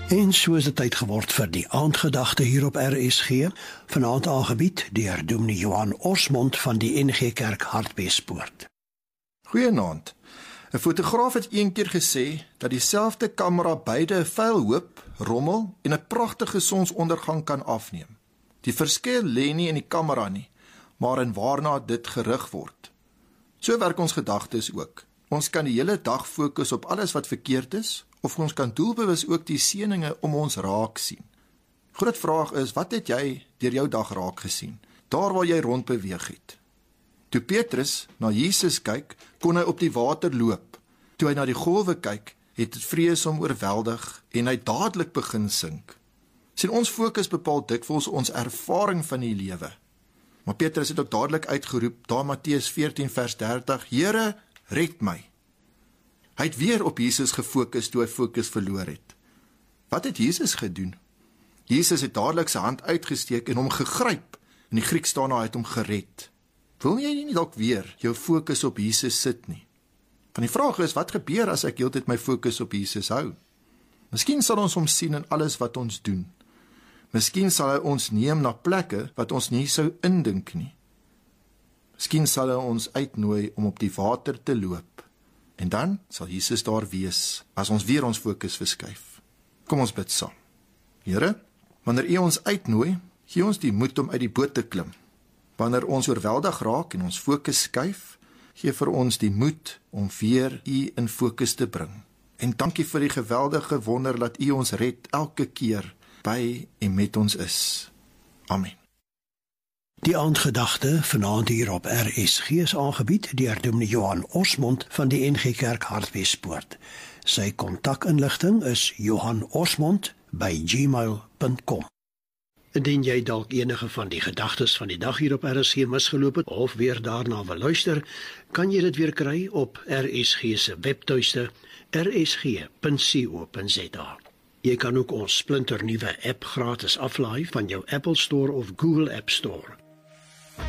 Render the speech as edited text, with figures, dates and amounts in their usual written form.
En so is dit tyd geword vir die aandgedagte hier op RSG, vanaand aangebied deur Dominee Johan Osmond van die NG Kerk Hartbeespoort. Goeienaand. 'n Fotograaf het eendag gesê dat dieselfde kamera beide 'n vuil hoop, rommel en 'n pragtige sonsondergang kan afneem. Die verskil lê nie in die kamera nie, maar in waarna dit gerig word. So werk ons gedagtes ook. Ons kan die hele dag fokus op alles wat verkeerd is, of ons kan doelbewus ook die seëninge om ons raak sien. Groot vraag is, wat het jy deur jou dag raak gesien, daar waar jy rondbeweeg het? Toe Petrus na Jesus kyk, kon hy op die water loop. Toe hy na die golwe kyk, het dit vrees hom oorweldig en hy dadelik begin sink. Sien, ons fokus bepaal dikwels ons ervaring van die lewe. Maar Petrus het ook dadelik uitgeroep, daar Matteus 14 vers 30, Here, red my. Hy het weer op Jesus gefokus toe hy fokus verloor het. Wat het Jesus gedoen? Jesus het dadelik sy hand uitgesteek en hom gegryp. In die Grieks staan daar, hy het hom gered. Wil jy nie dalk weer jou fokus op Jesus sit nie? Want die vraag is, wat gebeur as ek heeltyd my fokus op Jesus hou? Miskien sal ons hom sien in alles wat ons doen. Miskien sal hy ons neem na plekke wat ons nie sou indink nie. Miskien sal hy ons uitnooi om op die water te loop. En dan sal Jesus daar wees, as ons weer ons fokus verskuif. Kom ons bid saam. Here, wanneer U ons uitnooi, gee ons die moed om uit die boot te klim. Wanneer ons oorweldig raak en ons fokus skuif, gee vir ons die moed om weer U in fokus te bring. En dankie vir die geweldige wonder dat U ons red elke keer by en met ons is. Amen. Die aandgedagte vanaand hier op RSG is aangebied deur Dominee Johan Osmond van die NG Kerk Hartbeespoort. Sy kontakinligting is johanosmond@gmail.com. Indien jy dalk enige van die gedagtes van die dag hier op RSG misgeloop het of weer daarna wil luister, kan jy dit weer kry op RSG se webtuiste rsg.co.za. Jy kan ook ons splinternuwe app gratis aflaai van jou Apple Store of Google App Store.